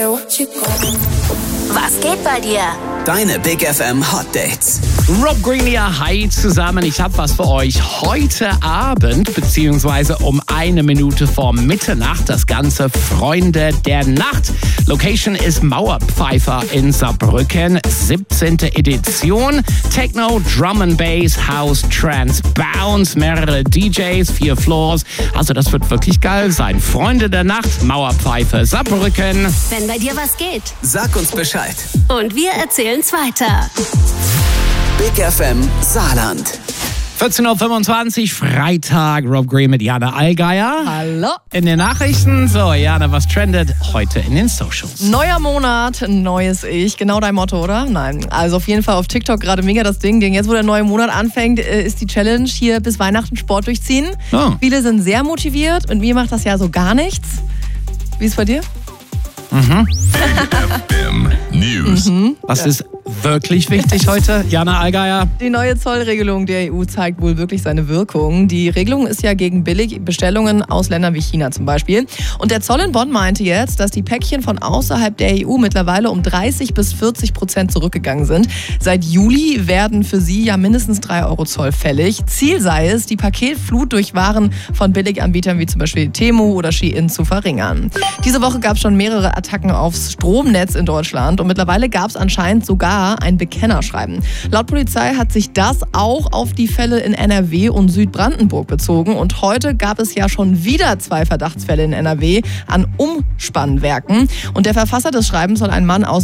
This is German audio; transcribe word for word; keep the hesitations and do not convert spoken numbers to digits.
Was geht bei dir? Deine Big F M Hot Dates. Rob Green hier, hi zusammen. Ich habe was für euch heute Abend, beziehungsweise um eine Minute vor Mitternacht. Das Ganze Freunde der Nacht. Location ist Mauerpfeifer in Saarbrücken. siebzehnte Edition. Techno, Drum and Bass, House, Trance, Bounce. Mehrere D Js, vier Floors. Also das wird wirklich geil sein. Freunde der Nacht, Mauerpfeife, Saarbrücken. Wenn bei dir was geht. Sag uns Bescheid. Und wir erzählen's weiter. Big F M Saarland. vierzehn Uhr fünfundzwanzig, Freitag. Rob Green mit Jana Allgeier. Hallo. In den Nachrichten. So, Jana, was trendet heute in den Socials? Neuer Monat, neues Ich. Genau dein Motto, oder? Nein. Also auf jeden Fall auf TikTok gerade mega das Ding. Denn jetzt, wo der neue Monat anfängt, ist die Challenge hier bis Weihnachten Sport durchziehen. Oh. Viele sind sehr motiviert. Mit mir macht das ja so gar nichts. Wie ist es bei dir? Mhm. F M News. Mhm. Was ist wirklich wichtig heute, Jana Allgeier? Die neue Zollregelung der E U zeigt wohl wirklich seine Wirkung. Die Regelung ist ja gegen Billigbestellungen aus Ländern wie China zum Beispiel. Und der Zoll in Bonn meinte jetzt, dass die Päckchen von außerhalb der E U mittlerweile um dreißig bis vierzig Prozent zurückgegangen sind. Seit Juli werden für sie ja mindestens drei Euro Zoll fällig. Ziel sei es, die Paketflut durch Waren von Billiganbietern wie zum Beispiel Temu oder Shein zu verringern. Diese Woche gab es schon mehrere Attacken aufs Stromnetz in Deutschland und mittlerweile gab es anscheinend sogar ein Bekennerschreiben. Laut Polizei hat sich das auch auf die Fälle in N R W und Südbrandenburg bezogen und heute gab es ja schon wieder zwei Verdachtsfälle in N R W an Umspannwerken und der Verfasser des Schreibens soll ein Mann aus